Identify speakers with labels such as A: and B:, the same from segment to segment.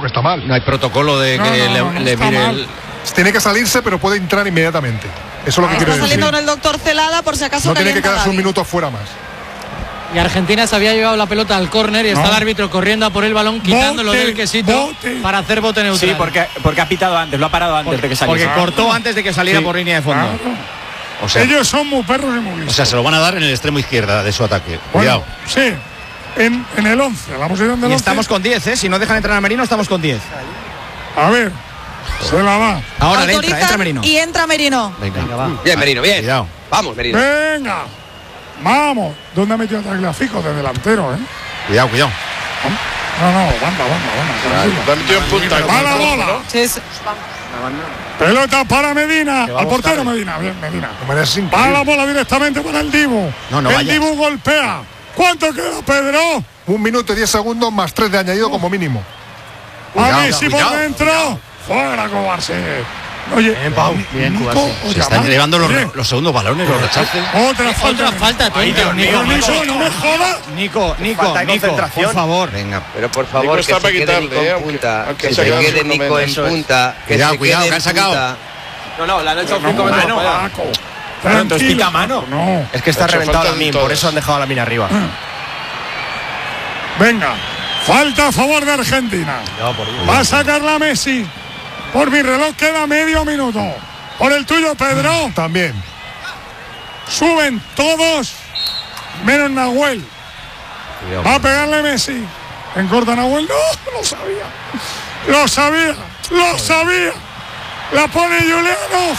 A: que está mal.
B: No hay protocolo de que le mire el...
A: Tiene que salirse, pero puede entrar inmediatamente. Eso es lo que quiere decir.
C: Está saliendo con el doctor Celada por si acaso.
A: No tiene que quedarse
C: Gavi.
A: un minuto fuera más.
D: Y Argentina se había llevado la pelota al córner y está el árbitro corriendo a por el balón, quitándolo del quesito para hacer bote neutral.
E: Sí, porque ha pitado antes, lo ha parado antes de que saliera.
B: Porque cortó antes de que saliera por línea de fondo.
F: O sea, ellos son muy perros y muy listos.
B: O sea, se lo van a dar en el extremo izquierda de su ataque.
F: Bueno,
B: Cuidado.
F: sí, en el 11, la posición del 11.
B: Y estamos con 10, ¿eh? Si no dejan entrar a Merino, estamos con 10.
F: A ver, se la va.
B: Ahora entra Merino.
C: Y entra Merino.
B: Venga, va.
G: Bien, Merino, bien.
B: Cuidado.
G: Vamos, Merino.
F: Venga, vamos. ¿Dónde ha metido a Tagliafico? De delantero,
B: Cuidado.
F: No, banda.
H: La metió en punta.
F: Va la bola.
C: Sí.
F: Pelota para Medina, al portero Medina, bien Medina. Va la bola directamente para el Dibu.
B: No
F: el
B: vayas.
F: Dibu golpea. ¿Cuánto queda, Pedro?
A: 1 minuto y 10 segundos más 3 de añadido como mínimo.
F: A Messi por dentro. Fuera, Cobarse. Oye,
B: Bien, se están llevando los segundos balones, los rechaces.
F: Otra falta,
D: Nico,
F: no me jodas.
B: Nico, por favor. Venga.
G: Pero por favor, que se quede Nico en punta. Que se
H: quede
G: quede Nico en punta.
B: Cuidado, que han sacado.
E: No, le han hecho 5 metros. Entonces quita mano.
F: No.
E: Es que está reventado la min, por eso han dejado la mina arriba.
F: Venga, falta a favor de Argentina. Va a sacarla Messi. Por mi reloj queda medio minuto. Por el tuyo, Pedro.
A: También.
F: Suben todos, menos Nahuel. Va a pegarle Messi. Encorta Nahuel. No, lo sabía. La pone Juliano.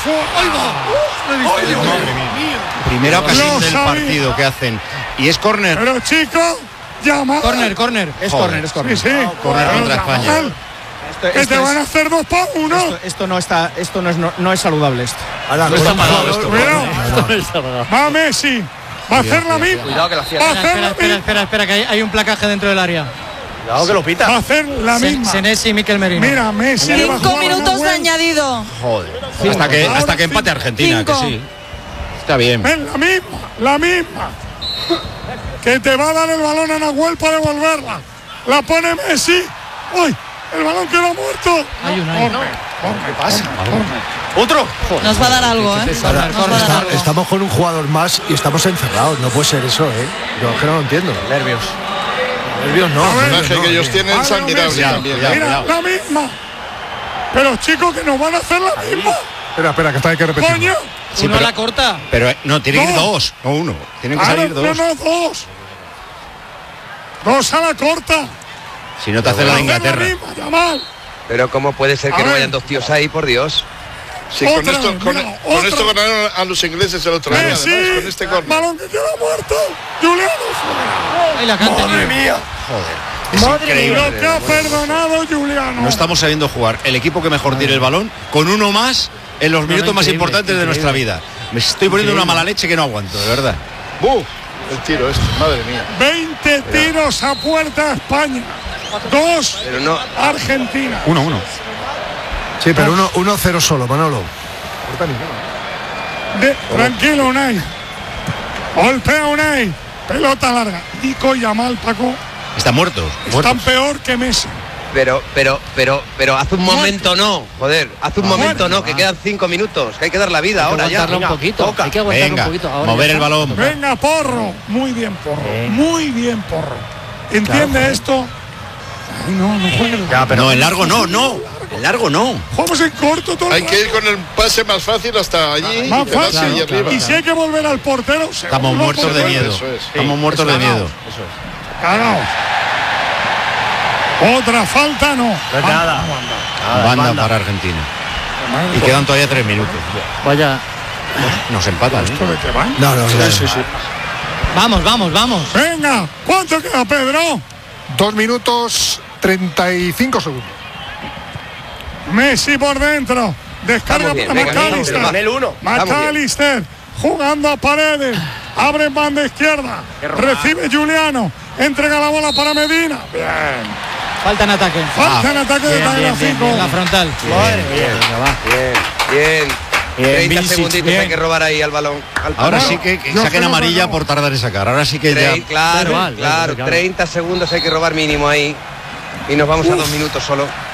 B: Primera ocasión del partido que hacen. Y es córner.
F: Pero chico, llama.
D: Córner. Es córner.
F: Sí.
B: Córner contra España.
F: Que te van a hacer 2 para 1.
E: Esto no es saludable esto.
D: No está pagado esto.
F: Va Messi. Va a hacer la misma.
E: Cuidado que la cierra.
D: Espera, que hay un placaje dentro del área.
E: Cuidado que lo pita.
F: Va a hacer la misma.
D: Senesi y Mikel Merino.
F: Mira, Messi.
C: 5 minutos de añadido.
B: Joder. Hasta que empate Argentina,
C: 5.
B: que sí. Está bien.
F: Ven, la misma. Que te va a dar el balón a Nahuel para devolverla. La pone Messi. ¡Ay! El balón queda muerto.
D: Hay un
F: ¿Qué pasa?
E: Otro.
C: Nos va a dar algo, ¿eh? Nos va a dar algo.
I: Estamos con un jugador más y estamos encerrados. No puede ser eso, ¿eh? Yo es que no lo entiendo.
E: Nervios
I: no.
H: El mensaje que ellos tienen es admirable también.
F: Mira, la misma. Pero chicos, que nos van a hacer la misma.
A: Espera, que hay que repetir.
F: ¡Coño!
B: Sí,
D: Uno la corta.
B: Pero no, tiene que ir 2, no 1. Tienen que salir 2.
F: No, 2. 2 a la corta.
B: Si no te hace la de Inglaterra.
G: Pero ¿cómo puede ser que no vayan 2 tíos ahí, por Dios?
H: Sí, con esto ganaron a los ingleses el otro año, además, con este córner.
F: Balón que queda muerto. Juliano.
D: Ahí la canta.
F: Madre mía.
B: Es increíble.
F: Lo que ha perdonado Juliano.
B: No estamos sabiendo jugar. El equipo que mejor tire el balón con uno más en los minutos más importantes de nuestra vida. Me estoy poniendo una mala leche que no aguanto, de verdad.
H: El tiro este, madre mía.
F: 20 tiros a puerta a España. 2 Argentina.
I: 1-1. Sí, pero 1-0 solo, Manolo.
F: Tranquilo, Unai. Golpea Unai. Pelota larga. Nico y Yamal, Paco.
B: Están muertos.
F: Están peor que Messi.
G: Pero hace un momento no. Joder, hace un momento no, que quedan 5 minutos. Que hay que dar la vida ahora ya.
D: Un poquito. Hay que aguantar un poquito. Ahora
B: mover el balón.
F: Venga, Porro. Muy bien, Porro. Muy bien, Porro. ¿Entiende esto? Ay, no juegue.
B: Ya, pero no, en largo no. En largo no.
F: Jugamos en corto todo.
H: Hay que ir con el pase más fácil hasta allí.
F: Más fácil.
H: Arriba.
F: Y si hay que volver al portero,
B: estamos muertos de miedo. Estamos muertos de miedo.
F: Cagaos. Otra falta, no.
E: Nada.
B: Banda para Argentina. Y quedan todavía 3 minutos.
D: Vaya.
B: Nos empatan.
F: ¿Esto de qué va?
I: No.
H: Sí.
D: Vamos.
F: Venga, ¿cuánto queda, Pedro?
A: 2 minutos 35 segundos.
F: Messi por dentro. Descarga para McAllister. McAllister jugando a Paredes. Abre en banda izquierda. Recibe Juliano. Entrega la bola para Medina. Bien.
D: Falta en ataque.
F: Falta en ataque de Tagliafico.
D: En la frontal.
G: Bien. 30 segunditos hay que robar ahí al balón.
B: Ahora sí que saquen amarilla por tardar en sacar. Ahora sí que ya.
G: Claro. 30 segundos hay que robar mínimo ahí. Y nos vamos a 2 minutos solo.